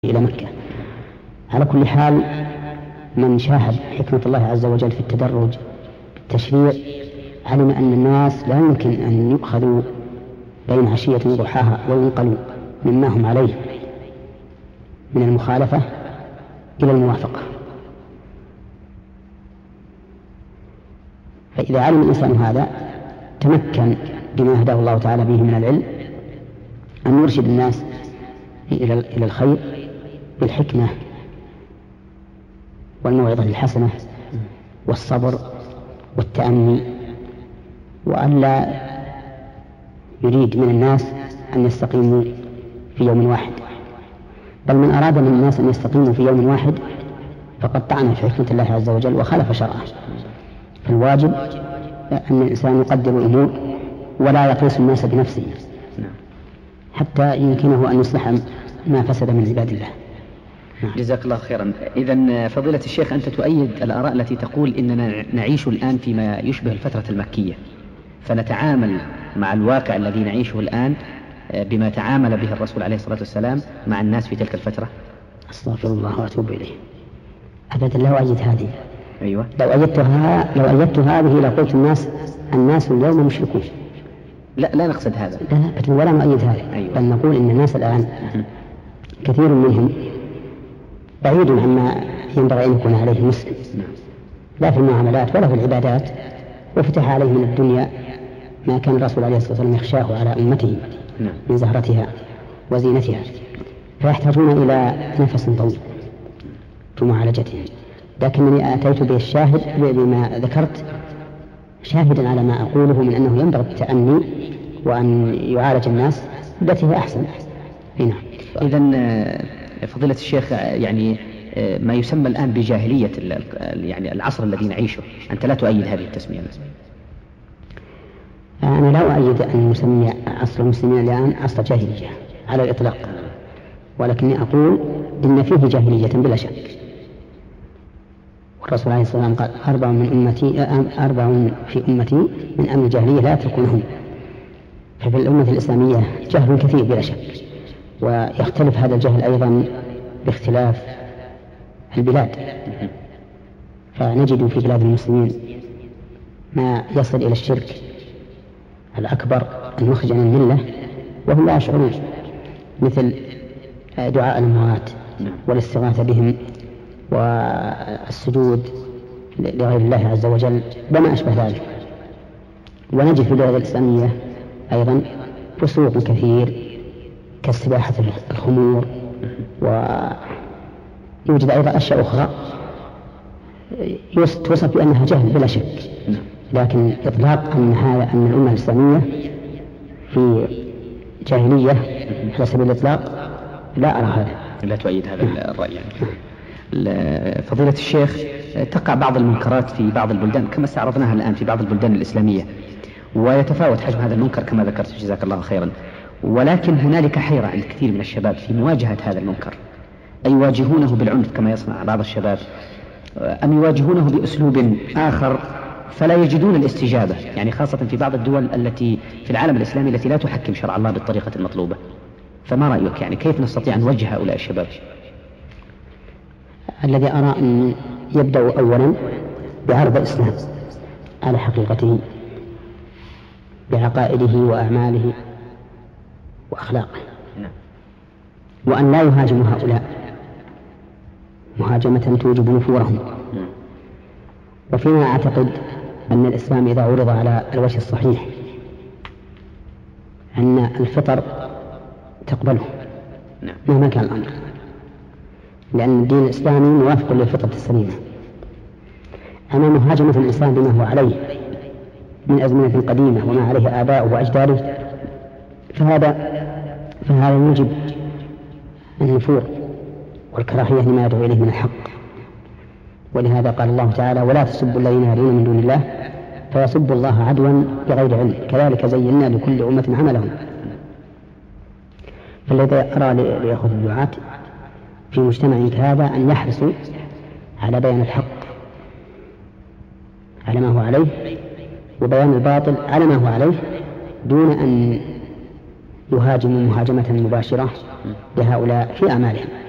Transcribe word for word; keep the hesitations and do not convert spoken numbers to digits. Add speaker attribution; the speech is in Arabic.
Speaker 1: إلى مكة. على كل حال من شاهد حكمة الله عز وجل في التدرج بالتشريع علم أن الناس لا يمكن أن يؤخذوا بين عشية وضحاها وينقلوا مما هم عليه من المخالفة إلى الموافقة. فإذا علم الإنسان هذا تمكن بما هداه الله تعالى به من العلم أن يرشد الناس إلى الخير بالحكمة والموعظة الحسنة والصبر والتأني، وأن لا يريد من الناس أن يستقيموا في يوم واحد، بل من أراد من الناس أن يستقيموا في يوم واحد فقد طعن في حكمة الله عز وجل وخالف شرعه. فالواجب أن الإنسان يقدر الأمور ولا يقيس الناس بنفسه حتى يمكنه أن يصلح ما فسد من عباد الله.
Speaker 2: جزاك الله خيرا. إذن فضيلة الشيخ، أنت تؤيد الآراء التي تقول إننا نعيش الآن فيما يشبه الفترة المكية، فنتعامل مع الواقع الذي نعيشه الآن بما تعامل به الرسول عليه الصلاة والسلام مع الناس في تلك الفترة؟
Speaker 1: أستغفر الله وأتوب إليه. أبدا لا أؤيد هذه.
Speaker 2: أيوة.
Speaker 1: لو أيدتها لو أيدت هذه لقلت الناس الناس اليوم مشركون.
Speaker 2: لا لا نقصد هذا.
Speaker 1: لا ولا نؤيد هذا.
Speaker 2: أيوة.
Speaker 1: بل نقول إن الناس الآن كثير منهم بعيد عما ينبغي أن يكون عليه مسلم، لا في المعاملات ولا في العبادات، وفتح عليه من الدنيا ما كان الرسول عليه الصلاة والسلام يخشاه على أمته من زهرتها وزينتها، فيحتاجون إلى نفس طويل في معالجتهم. لكنني أتيت بالشاهد بما ذكرت شاهدا على ما أقوله من أنه ينبغي التأني وأن يعالج الناس بالتي هي أحسن. هنا
Speaker 2: إذن فضيلة الشيخ، يعني ما يسمى الآن بجاهلية يعني العصر الذي نعيشه، أنت لا تؤيد هذه التسمية؟
Speaker 1: أنا لا أؤيد أن نسمي عصر المسلمين الآن عصر جاهلية على الإطلاق، ولكني أقول إن فيه جاهلية بلا شك. والرسول عليه الصلاة والسلام قال أربع من أمتي أربع في أمتي من أمر الجاهلية لا يتركونهم. ففي الأمة الإسلامية جهل كثير بلا شك، ويختلف هذا الجهل أيضا باختلاف البلاد، فنجد في بلاد المسلمين ما يصل إلى الشرك الأكبر المخرج عن الملة وهم لا يشعرون، مثل دعاء الأموات والاستغاثة بهم والسجود لغير الله عز وجل وما أشبه ذلك. ونجد في البلاد الإسلامية أيضا فسوق كثير كالسباحة الخمور، ويوجد أيضا أشياء أخرى توصف بأنها جهل بلا شك، لكن إطلاق أن هذا أن الأمة الإسلامية في جاهلية على سبيل الإطلاق لا أرى هذا.
Speaker 2: لا تؤيد هذا الرأي يعني. فضيلة الشيخ، تقع بعض المنكرات في بعض البلدان كما استعرضناها الآن في بعض البلدان الإسلامية، ويتفاوت حجم هذا المنكر كما ذكرت جزاك الله خيرا، ولكن هنالك حيرة عند كثير من الشباب في مواجهة هذا المنكر. أي يواجهونه بالعنف كما يصنع بعض الشباب، أم يواجهونه بأسلوب آخر فلا يجدون الاستجابة، يعني خاصة في بعض الدول التي في العالم الإسلامي التي لا تحكم شرع الله بالطريقة المطلوبة. فما رأيك، يعني كيف نستطيع أن نوجه هؤلاء الشباب؟
Speaker 1: الذي أرى أن يبدأ أولا بعرض الإسلام على حقيقته بعقائده وأعماله وأخلاقه، وأن لا يهاجم هؤلاء مهاجمة توجب نفورهم. وفيما أعتقد أن الإسلام إذا عرض على الوجه الصحيح أن الفطر تقبله مهما كان الأمر، لأن الدين الإسلامي موافق للفطرة السليمة. أما مهاجمة الإنسان بما هو عليه من أزمنة قديمة وما عليه آباؤه وأجداده فهذا فهذا يوجب النفور والكراهية لما يدعو إليه من الحق. ولهذا قال الله تعالى: ولا تسبوا الذين يدعون من دون الله فيسبوا الله عدوا بغير علم كذلك زينا لكل أمة عملهم. فالذي أرى ليأخذ الدعاة في مجتمع كهذا أن يحرصوا على بيان الحق على ما هو عليه وبيان الباطل على ما هو عليه، دون أن يهاجموا مهاجمة مباشرة لهؤلاء في أعمالهم.